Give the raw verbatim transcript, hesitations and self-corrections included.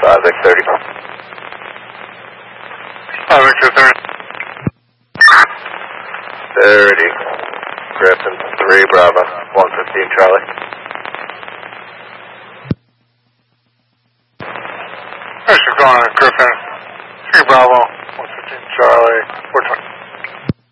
five X thirty. five X thirty. thirty. Griffin, three Bravo, one fifteen Charlie. Thanks for calling Griffin, three Bravo,